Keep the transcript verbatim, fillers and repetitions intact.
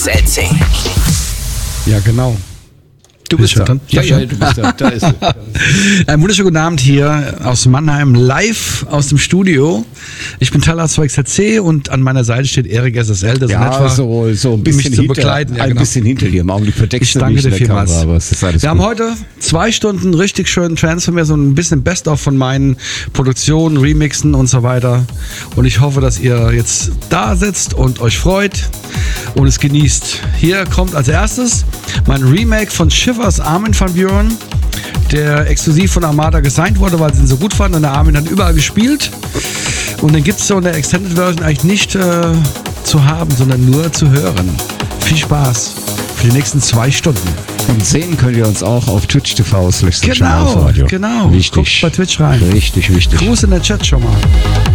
Erzählen. Ja, genau. Du bist da. Ja, ja, du bist da. Da ist sie. Einen wunderschönen guten Abend hier aus Mannheim, live aus dem Studio. Ich bin Talas V X H C und an meiner Seite steht Erik S S L, der ja, so nett war, so, so ein bisschen mich zu hinter, begleiten. Ja, ein genau. bisschen hinter dir. Im Augenblick verdeckst Ich du danke mich dir in der vielmals. Kamera, aber es ist alles Wir gut. haben heute zwei Stunden richtig schönen Trance von mir, so ein bisschen Best-of von meinen Produktionen, Remixen und so weiter. Und ich hoffe, dass ihr jetzt da sitzt und euch freut und es genießt. Hier kommt als erstes mein Remake von Shivers Armin van Buuren, der exklusiv von Armada gesigned wurde, weil sie ihn so gut fanden. Und der Armin hat überall gespielt. Und den gibt es so in der Extended Version eigentlich nicht äh, zu haben, sondern nur zu hören. Viel Spaß für die nächsten zwei Stunden. Und sehen könnt ihr uns auch auf Twitch T V slash Genau, genau. Wichtig. Guckt bei Twitch rein. Richtig wichtig. Gruß in der Chat schon mal.